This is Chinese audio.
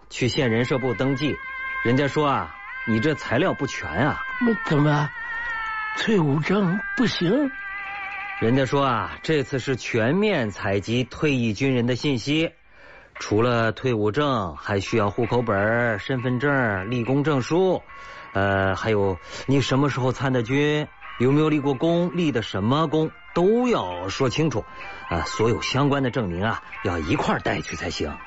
去县人社部登记，人家说啊，你这材料不全啊。 怎么？退伍证不行？ 人家说啊，这次是全面采集退役军人的信息，除了退伍证，还需要户口本、身份证、立功证书，还有你什么时候参的军，有没有立过功，立的什么功，都要说清楚。所有相关的证明啊，要一块儿带去才行。